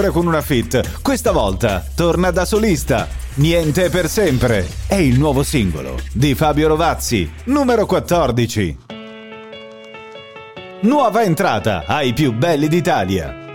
sempre con una feat. Questa volta torna da solista. Niente per sempre è il nuovo singolo di Fabio Rovazzi, numero 14. Nuova entrata ai più belli d'Italia.